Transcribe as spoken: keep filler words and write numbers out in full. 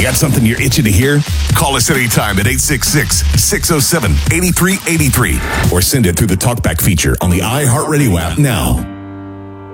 got something you're itching to hear? Call us anytime at eight six six, six oh seven, eight three eight three or send it through the TalkBack feature on the iHeartRadio app now.